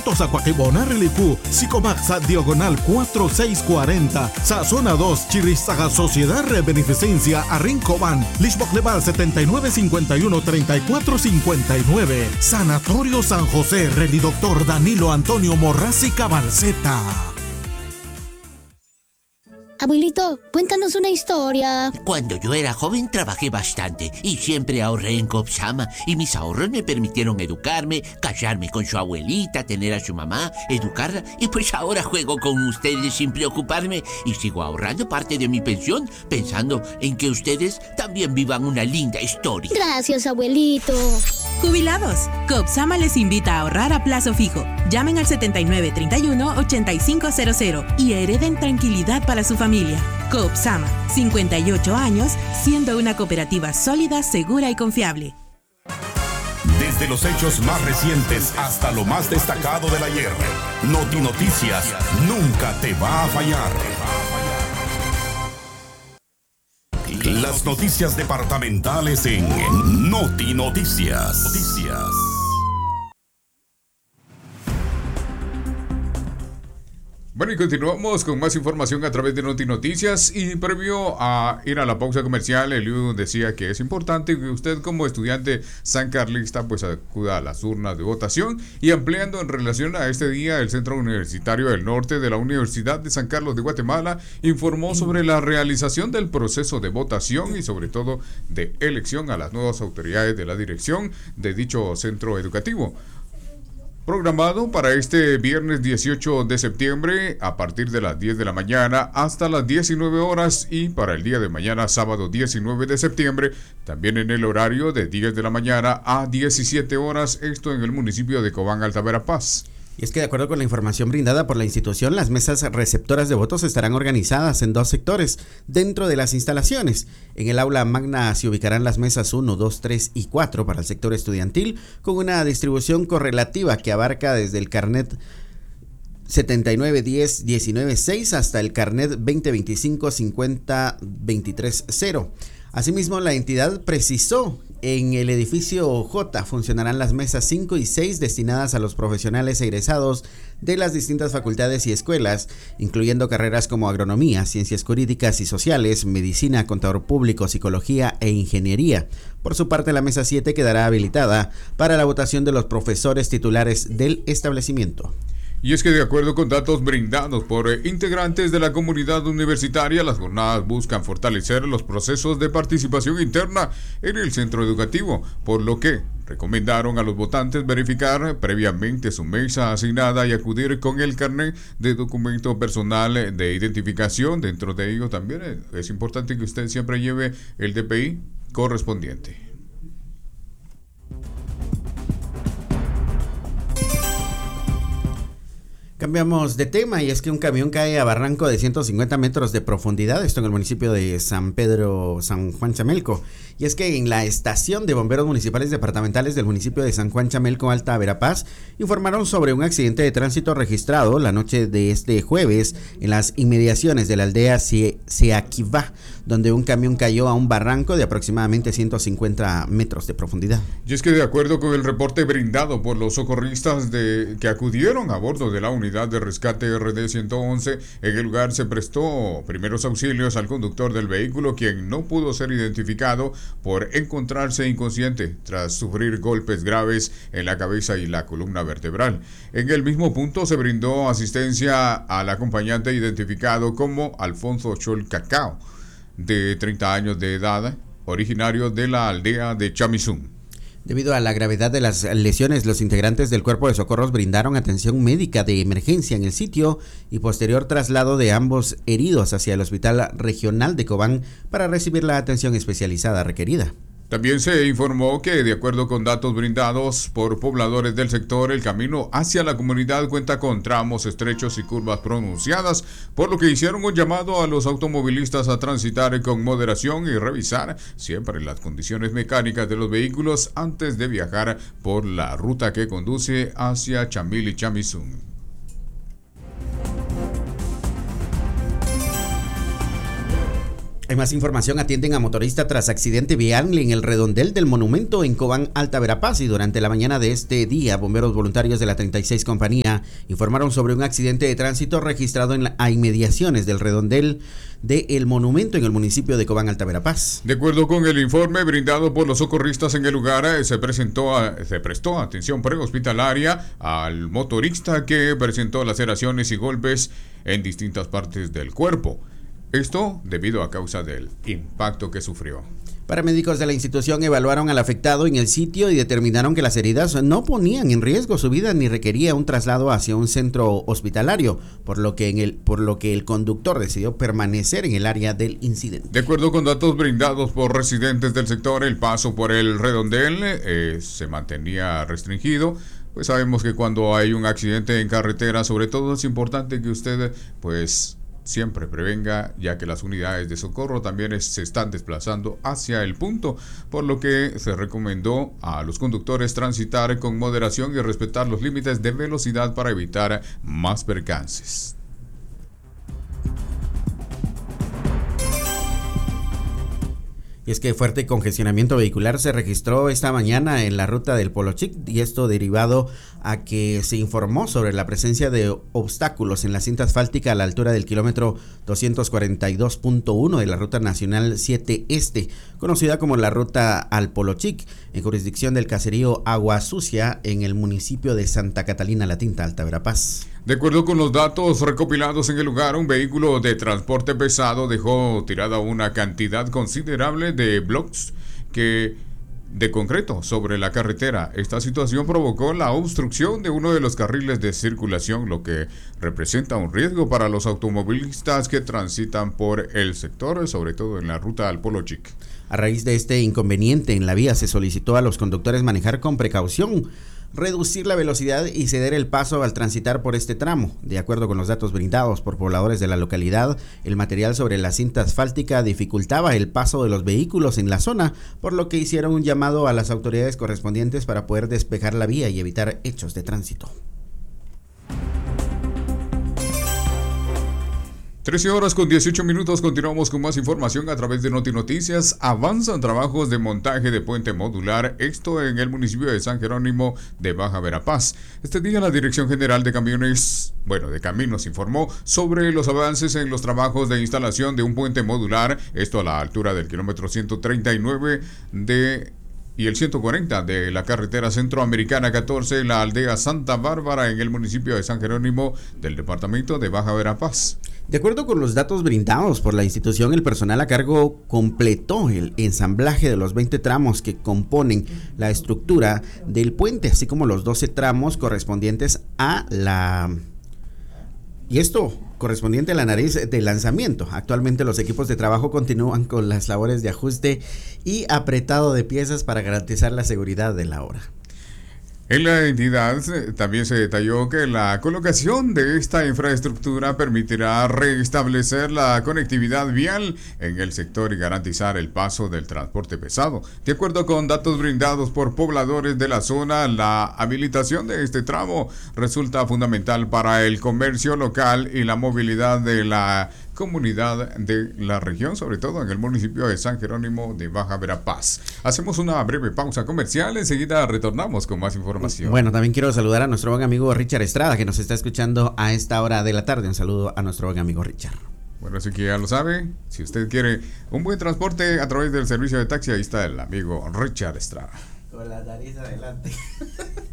Alimentos Aquaquibona Relicu, Sicomaxa Diagonal 4640, sa Zona 2, Chirizaga Sociedad Beneficencia, Arrincoban, Lixbocleval 7951-3459, Sanatorio San José, Relidoctor Danilo Antonio Morrasi Cabalceta. Abuelito, cuéntanos una historia. Cuando yo era joven trabajé bastante y siempre ahorré en Copsama y mis ahorros me permitieron educarme, casarme con su abuelita, tener a su mamá, educarla y pues ahora juego con ustedes sin preocuparme y sigo ahorrando parte de mi pensión pensando en que ustedes también vivan una linda historia. Gracias, abuelito. Jubilados, Copsama les invita a ahorrar a plazo fijo. Llamen al 7931-8500 y hereden tranquilidad para su familia. Copsama, 58 años, siendo una cooperativa sólida, segura y confiable. Desde los hechos más recientes hasta lo más destacado del ayer, Noti Noticias nunca te va a fallar. Las noticias departamentales en Noti Noticias. Bueno, y continuamos con más información a través de Noti Noticias. Y previo a ir a la pausa comercial, Eliu decía que es importante que usted como estudiante sancarlista pues acuda a las urnas de votación. Y ampliando en relación a este día, el Centro Universitario del Norte de la Universidad de San Carlos de Guatemala informó sobre la realización del proceso de votación y sobre todo de elección a las nuevas autoridades de la dirección de dicho centro educativo. Programado para este viernes 18 de septiembre a partir de las 10 de la mañana hasta las 19 horas y para el día de mañana sábado 19 de septiembre también en el horario de 10 de la mañana a 17 horas, esto en el municipio de Cobán, Alta Verapaz. Y es que de acuerdo con la información brindada por la institución, las mesas receptoras de votos estarán organizadas en 2 sectores dentro de las instalaciones. En el aula magna se ubicarán las mesas 1, 2, 3 y 4 para el sector estudiantil, con una distribución correlativa que abarca desde el carnet 7910-19-6 hasta el carnet 2025-50-23-0. Asimismo, la entidad precisó en el edificio J funcionarán las mesas 5 y 6 destinadas a los profesionales egresados de las distintas facultades y escuelas, incluyendo carreras como agronomía, ciencias jurídicas y sociales, medicina, contador público, psicología e ingeniería. Por su parte, la mesa 7 quedará habilitada para la votación de los profesores titulares del establecimiento. Y es que de acuerdo con datos brindados por integrantes de la comunidad universitaria, las jornadas buscan fortalecer los procesos de participación interna en el centro educativo, por lo que recomendaron a los votantes verificar previamente su mesa asignada y acudir con el carnet de documento personal de identificación. Dentro de ello también es importante que usted siempre lleve el DPI correspondiente. Cambiamos de tema y es que un camión cae a barranco de 150 metros de profundidad, esto en el municipio de San Pedro, San Juan Chamelco. Y es que en la estación de bomberos municipales departamentales del municipio de San Juan Chamelco, Alta Verapaz, informaron sobre un accidente de tránsito registrado la noche de este jueves en las inmediaciones de la aldea Seaquivá, donde un camión cayó a un barranco de aproximadamente 150 metros de profundidad. Y es que de acuerdo con el reporte brindado por los socorristas que acudieron a bordo de la unidad de rescate RD-111, en el lugar se prestó primeros auxilios al conductor del vehículo, quien no pudo ser identificado por encontrarse inconsciente tras sufrir golpes graves en la cabeza y la columna vertebral. En el mismo punto se brindó asistencia al acompañante identificado como Alfonso Chol Cacao, de 30 años de edad, originario de la aldea de Chamizún. Debido a la gravedad de las lesiones, los integrantes del Cuerpo de Socorros brindaron atención médica de emergencia en el sitio y posterior traslado de ambos heridos hacia el Hospital Regional de Cobán para recibir la atención especializada requerida. También se informó que, de acuerdo con datos brindados por pobladores del sector, el camino hacia la comunidad cuenta con tramos estrechos y curvas pronunciadas, por lo que hicieron un llamado a los automovilistas a transitar con moderación y revisar siempre las condiciones mecánicas de los vehículos antes de viajar por la ruta que conduce hacia Chamil y Chamizún. Hay más información. Atienden a motorista tras accidente vial en el redondel del monumento en Cobán, Alta Verapaz. Y durante la mañana de este día, bomberos voluntarios de la 36 Compañía informaron sobre un accidente de tránsito registrado a inmediaciones del redondel del monumento en el municipio de Cobán, Alta Verapaz. De acuerdo con el informe brindado por los socorristas en el lugar, se prestó atención prehospitalaria al motorista que presentó laceraciones y golpes en distintas partes del cuerpo. Esto debido a causa del impacto que sufrió. Paramédicos de la institución evaluaron al afectado en el sitio y determinaron que las heridas no ponían en riesgo su vida ni requería un traslado hacia un centro hospitalario, por lo que el conductor decidió permanecer en el área del incidente. De acuerdo con datos brindados por residentes del sector, el paso por el redondel se mantenía restringido. Pues sabemos que cuando hay un accidente en carretera, sobre todo es importante que usted siempre prevenga, ya que las unidades de socorro también se están desplazando hacia el punto, por lo que se recomendó a los conductores transitar con moderación y respetar los límites de velocidad para evitar más percances. Y es que fuerte congestionamiento vehicular se registró esta mañana en la ruta del Polo Chic, y esto derivado a que se informó sobre la presencia de obstáculos en la cinta asfáltica a la altura del kilómetro 242.1 de la ruta nacional 7 Este, conocida como la ruta al Polo Chic, en jurisdicción del caserío Agua Sucia, en el municipio de Santa Catalina La Tinta, Alta Verapaz. De acuerdo con los datos recopilados en el lugar, un vehículo de transporte pesado dejó tirada una cantidad considerable de blocks de concreto sobre la carretera. Esta situación provocó la obstrucción de uno de los carriles de circulación, lo que representa un riesgo para los automovilistas que transitan por el sector, sobre todo en la ruta al Polo Chic. A raíz de este inconveniente en la vía, se solicitó a los conductores manejar con precaución, reducir la velocidad y ceder el paso al transitar por este tramo. De acuerdo con los datos brindados por pobladores de la localidad, el material sobre la cinta asfáltica dificultaba el paso de los vehículos en la zona, por lo que hicieron un llamado a las autoridades correspondientes para poder despejar la vía y evitar hechos de tránsito. 13:18. Continuamos con más información a través de Noti Noticias. Avanzan trabajos de montaje de puente modular, esto en el municipio de San Jerónimo de Baja Verapaz. Este día la Dirección General de Caminos informó sobre los avances en los trabajos de instalación de un puente modular, esto a la altura del kilómetro 139 y el 140 de la carretera centroamericana 14 en la aldea Santa Bárbara en el municipio de San Jerónimo del departamento de Baja Verapaz. De acuerdo con los datos brindados por la institución, el personal a cargo completó el ensamblaje de los 20 tramos que componen la estructura del puente, así como los 12 tramos correspondientes a la nariz de lanzamiento. Actualmente los equipos de trabajo continúan con las labores de ajuste y apretado de piezas para garantizar la seguridad de la obra. En la entidad también se detalló que la colocación de esta infraestructura permitirá restablecer la conectividad vial en el sector y garantizar el paso del transporte pesado. De acuerdo con datos brindados por pobladores de la zona, la habilitación de este tramo resulta fundamental para el comercio local y la movilidad de la comunidad de la región, sobre todo en el municipio de San Jerónimo de Baja Verapaz. Hacemos una breve pausa comercial, enseguida retornamos con más información. Bueno, también quiero saludar a nuestro buen amigo Richard Estrada, que nos está escuchando a esta hora de la tarde. Un saludo a nuestro buen amigo Richard. Bueno, así que ya lo sabe, si usted quiere un buen transporte a través del servicio de taxi, ahí está el amigo Richard Estrada. Con la nariz adelante.